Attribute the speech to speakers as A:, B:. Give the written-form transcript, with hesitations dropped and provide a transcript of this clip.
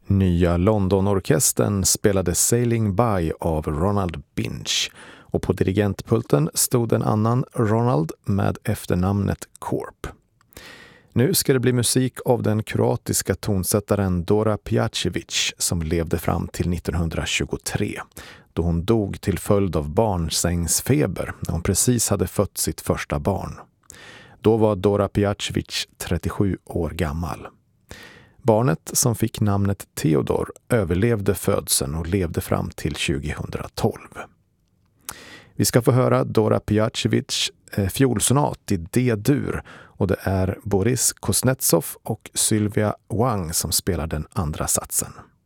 A: Nya Londonorkestern spelade Sailing By av Ronald Binch och på dirigentpulten stod en annan Ronald med efternamnet Korp. Nu ska det bli musik av den kroatiska tonsättaren Dora Pejacevic som levde fram till 1923 då hon dog till följd av barnsängsfeber när hon precis hade fött sitt första barn. Då var Dora Pejacevic 37 år gammal. Barnet som fick namnet Theodor överlevde födseln och levde fram till 2012. Vi ska få höra Dora Pejacevic fiolsonat i D-dur och det är Boris Kuznetsov och Sylvia Wang som spelar den andra satsen.